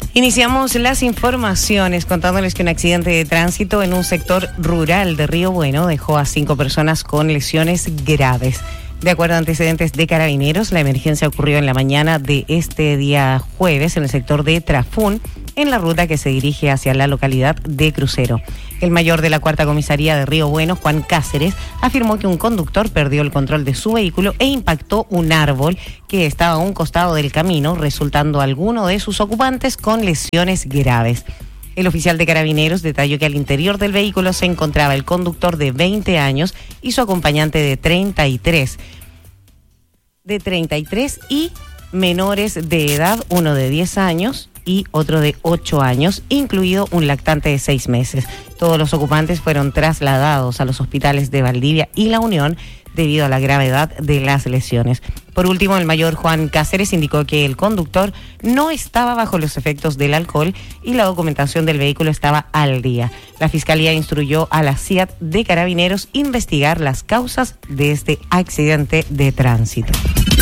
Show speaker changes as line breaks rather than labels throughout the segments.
Iniciamos las informaciones contándoles que un accidente de tránsito en un sector rural de Río Bueno dejó a 5 personas con lesiones graves. De acuerdo a antecedentes de Carabineros, la emergencia ocurrió en la mañana de este día jueves en el sector de Trafún, en la ruta que se dirige hacia la localidad de Crucero. El mayor de la cuarta comisaría de Río Bueno, Juan Cáceres, afirmó que un conductor perdió el control de su vehículo e impactó un árbol que estaba a un costado del camino, resultando alguno de sus ocupantes con lesiones graves. El oficial de Carabineros detalló que al interior del vehículo se encontraba el conductor de 20 años y su acompañante de 33 y menores de edad, uno de 10 años y otro de 8 años, incluido un lactante de 6 meses. Todos los ocupantes fueron trasladados a los hospitales de Valdivia y La Unión debido a la gravedad de las lesiones. Por último, el mayor Juan Cáceres indicó que el conductor no estaba bajo los efectos del alcohol y la documentación del vehículo estaba al día. La Fiscalía instruyó a la CIAT de Carabineros investigar las causas de este accidente de tránsito.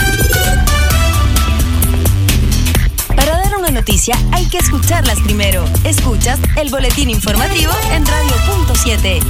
Para dar una noticia hay que escucharlas primero. Escuchas el boletín informativo en Radio Punto 7.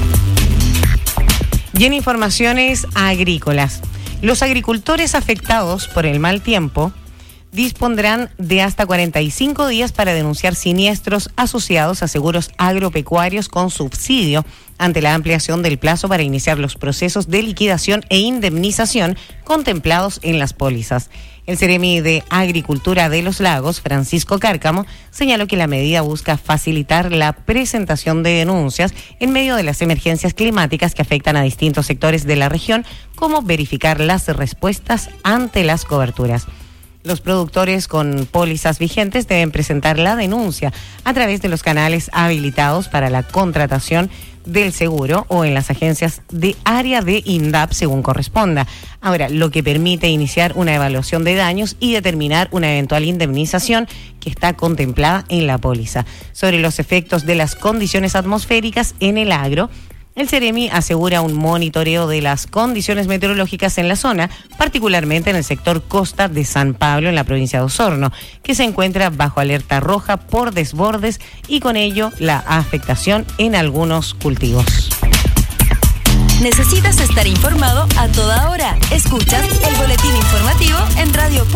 Y en informaciones agrícolas, los agricultores afectados por el mal tiempo dispondrán de hasta 45 días para denunciar siniestros asociados a seguros agropecuarios con subsidio ante la ampliación del plazo para iniciar los procesos de liquidación e indemnización contemplados en las pólizas. El Ceremi de Agricultura de los Lagos, Francisco Cárcamo, señaló que la medida busca facilitar la presentación de denuncias en medio de las emergencias climáticas que afectan a distintos sectores de la región, como verificar las respuestas ante las coberturas. Los productores con pólizas vigentes deben presentar la denuncia a través de los canales habilitados para la contratación del seguro o en las agencias de área de INDAP según corresponda. Ahora, lo que permite iniciar una evaluación de daños y determinar una eventual indemnización que está contemplada en la póliza. Sobre los efectos de las condiciones atmosféricas en el agro, el Ceremi asegura un monitoreo de las condiciones meteorológicas en la zona, particularmente en el sector costa de San Pablo, en la provincia de Osorno, que se encuentra bajo alerta roja por desbordes y con ello la afectación en algunos cultivos.
¿Necesitas estar informado a toda hora? Escuchas el boletín informativo en Radio